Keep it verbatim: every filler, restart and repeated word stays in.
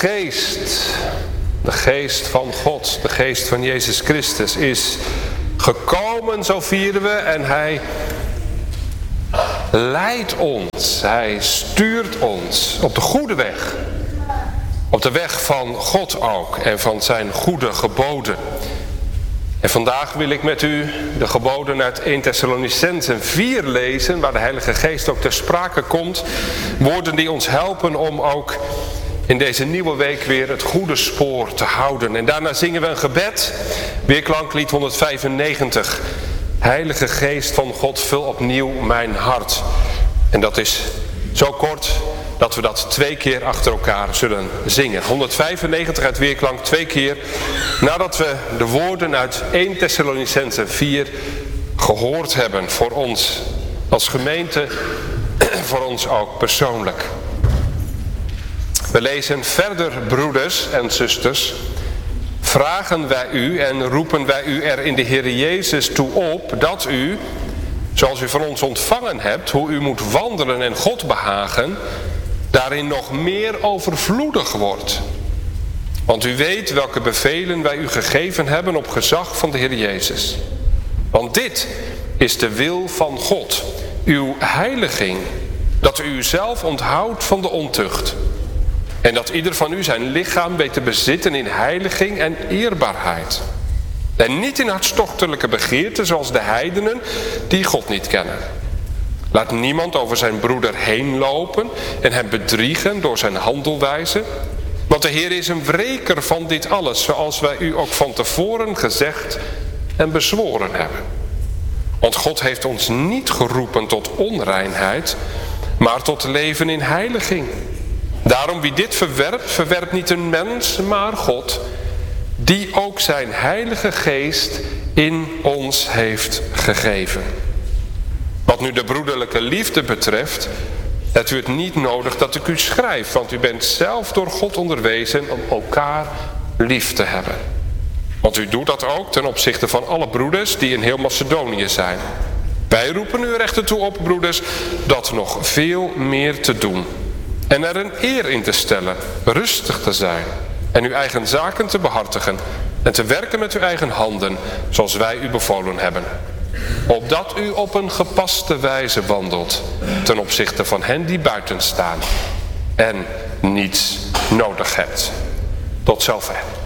geest, de geest van God, de geest van Jezus Christus is gekomen, zo vieren we, en hij leidt ons, hij stuurt ons op de goede weg. Op de weg van God ook en van zijn goede geboden. En vandaag wil ik met u de geboden uit eerste Thessalonicenzen vier lezen, waar de Heilige Geest ook ter sprake komt. Woorden die ons helpen om ook in deze nieuwe week weer het goede spoor te houden. En daarna zingen we een gebed, weerklanklied honderdvijfennegentig. Heilige Geest van God, vul opnieuw mijn hart. En dat is zo kort dat we dat twee keer achter elkaar zullen zingen. honderdvijfennegentig uit weerklank, twee keer nadat we de woorden uit eerste Thessalonicenzen vier gehoord hebben. Voor ons als gemeente, voor ons ook persoonlijk. We lezen verder, broeders en zusters. Vragen wij u en roepen wij u er in de Heer Jezus toe op dat u, zoals u van ons ontvangen hebt, hoe u moet wandelen en God behagen, daarin nog meer overvloedig wordt. Want u weet welke bevelen wij u gegeven hebben op gezag van de Heer Jezus. Want dit is de wil van God, uw heiliging, dat u uzelf onthoudt van de ontucht. En dat ieder van u zijn lichaam weet te bezitten in heiliging en eerbaarheid. En niet in hartstochtelijke begeerten zoals de heidenen die God niet kennen. Laat niemand over zijn broeder heen lopen en hem bedriegen door zijn handelwijze. Want de Heer is een wreker van dit alles, zoals wij u ook van tevoren gezegd en bezworen hebben. Want God heeft ons niet geroepen tot onreinheid, maar tot leven in heiliging. Daarom wie dit verwerpt, verwerpt niet een mens, maar God, die ook zijn heilige geest in ons heeft gegeven. Wat nu de broederlijke liefde betreft, hebt u het niet nodig dat ik u schrijf, want u bent zelf door God onderwezen om elkaar lief te hebben. Want u doet dat ook ten opzichte van alle broeders die in heel Macedonië zijn. Wij roepen u er echter toe op, broeders, dat nog veel meer te doen. En er een eer in te stellen, rustig te zijn en uw eigen zaken te behartigen en te werken met uw eigen handen, zoals wij u bevolen hebben. Opdat u op een gepaste wijze wandelt ten opzichte van hen die buiten staan en niets nodig hebt. Tot zover.